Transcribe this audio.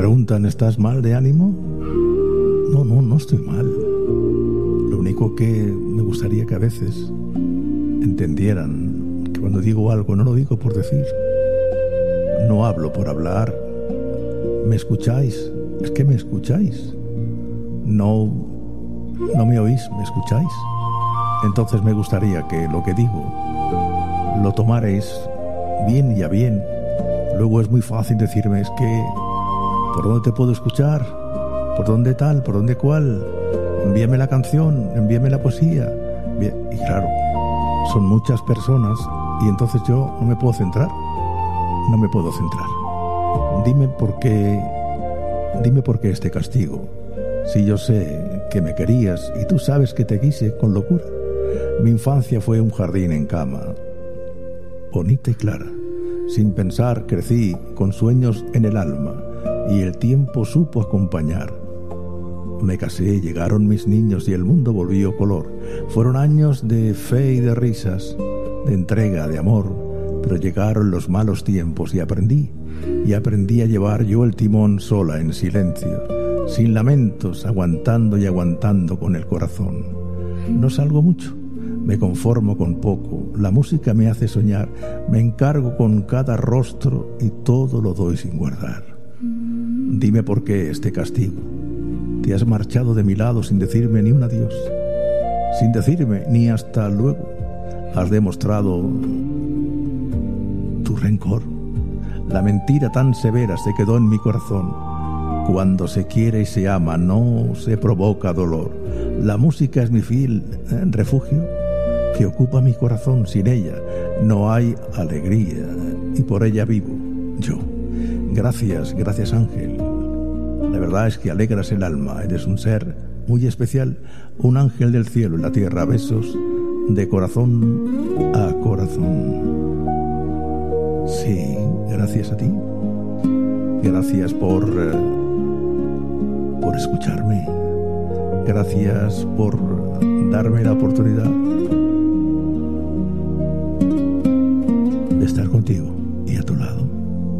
preguntan, ¿estás mal de ánimo? No estoy mal. Lo único que me gustaría que a veces entendieran que cuando digo algo no lo digo por decir. No hablo por hablar. ¿Me escucháis? Es que me escucháis. No me oís, ¿me escucháis? Entonces me gustaría que lo que digo lo tomarais bien y a bien. Luego es muy fácil decirme, es que ¿por dónde te puedo escuchar? ¿Por dónde tal? ¿Por dónde cual? Envíame la canción, envíame la poesía. Y claro, son muchas personas y entonces yo no me puedo centrar. No me puedo centrar. Dime por qué este castigo. Si yo sé que me querías y tú sabes que te quise con locura. Mi infancia fue un jardín en cama, bonita y clara. Sin pensar crecí con sueños en el alma y el tiempo supo acompañar. Me casé, llegaron mis niños y el mundo volvió color. Fueron años de fe y de risas, de entrega, de amor, pero llegaron los malos tiempos y aprendí a llevar yo el timón sola en silencio, sin lamentos, aguantando y aguantando con el corazón. No salgo mucho, me conformo con poco, la música me hace soñar, me encargo con cada rostro y todo lo doy sin guardar. Dime por qué este castigo. Te has marchado de mi lado sin decirme ni un adiós, sin decirme ni hasta luego. Has demostrado tu rencor. La mentira tan severa se quedó en mi corazón. Cuando se quiere y se ama no se provoca dolor. La música es mi fiel refugio que ocupa mi corazón. Sin ella no hay alegría y por ella vivo yo. Gracias Ángel. La verdad es que alegras el alma. Eres un ser muy especial, un ángel del cielo en la tierra. Besos de corazón a corazón. Sí, gracias a ti. Gracias por escucharme. Gracias por darme la oportunidad de estar contigo y a tu lado.